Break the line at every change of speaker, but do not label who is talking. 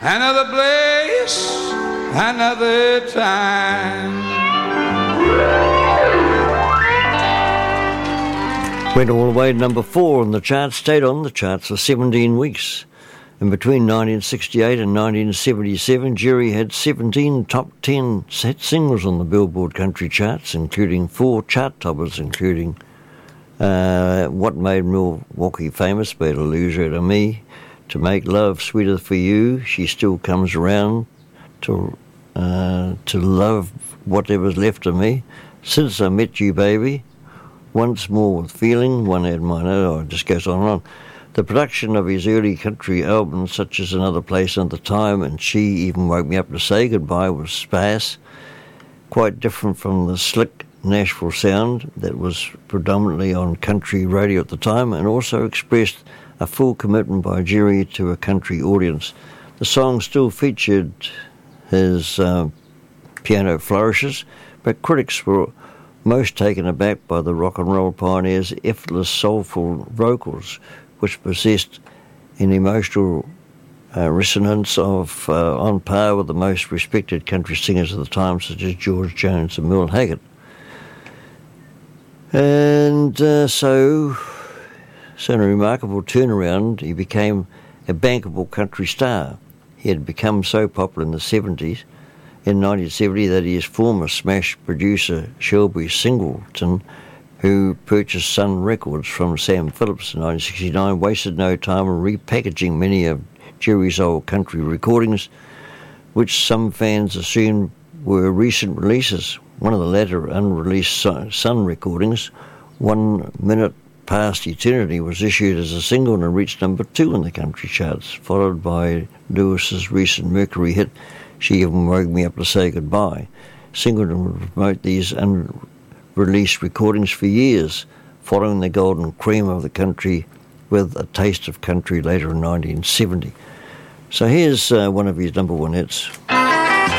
another place, another time.
Went all the way to number 4 on the charts, stayed on the charts for 17 weeks. And between 1968 and 1977, Jerry had 17 top 10 hit singles on the Billboard country charts, including 4 chart toppers, including What Made Milwaukee Famous, Better Lose Her to Me, To Make Love Sweeter for You, She Still Comes Around, To Love Whatever's Left of Me, Since I Met You Baby, Once More with Feeling, One Ad Minor, it just goes on and on. The production of his early country albums, such as Another Place, Another Time, and She Even Woke Me Up to Say Goodbye, was sparse, quite different from the slick Nashville sound that was predominantly on country radio at the time, and also expressed a full commitment by Jerry to a country audience. The song still featured his piano flourishes, but critics were most taken aback by the rock and roll pioneer's effortless, soulful vocals, which possessed an emotional resonance of on par with the most respected country singers of the time, such as George Jones and Merle Haggard. And so in a remarkable turnaround, he became a bankable country star. He had become so popular in the 70s, in 1970, that his former smash producer, Shelby Singleton, who purchased Sun Records from Sam Phillips in 1969, wasted no time in repackaging many of Jerry's old country recordings, which some fans assumed were recent releases. One of the latter unreleased Sun recordings, 1 Minute Past Eternity, was issued as a single and reached number 2 in the country charts, followed by Lewis's recent Mercury hit, She Even Woke Me Up to Say Goodbye. Singleton would promote these unreleased recordings for years, following the golden cream of the country with A Taste of Country later in 1970. So here's one of his number 1 hits.